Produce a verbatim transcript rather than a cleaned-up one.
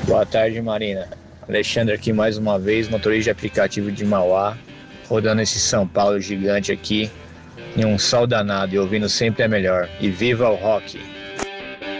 Boa tarde, Marina. Alexandre aqui mais uma vez, motorista de aplicativo de Mauá, rodando esse São Paulo gigante aqui, em um sol danado e ouvindo sempre é melhor. E viva o rock!